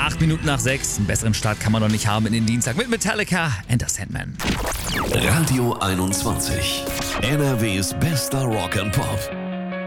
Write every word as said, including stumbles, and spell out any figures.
Acht Minuten nach sechs. Einen besseren Start kann man doch nicht haben in den Dienstag mit Metallica and the Sandman. Radio einundzwanzig. N R Ws bester Rock and Pop.